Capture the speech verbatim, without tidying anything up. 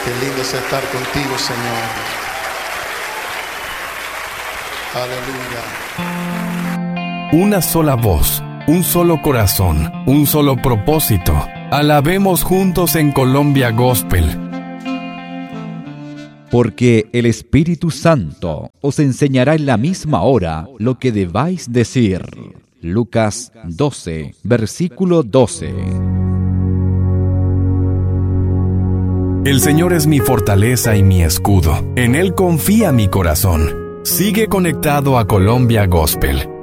Qué lindo es estar contigo, Señor. Aleluya. Una sola voz, un solo corazón, un solo propósito. Alabemos juntos en Colombia Gospel. Porque el Espíritu Santo os enseñará en la misma hora lo que debáis decir. Lucas doce, versículo doce. El Señor es mi fortaleza y mi escudo. En Él confía mi corazón. Sigue conectado a Colombia Gospel.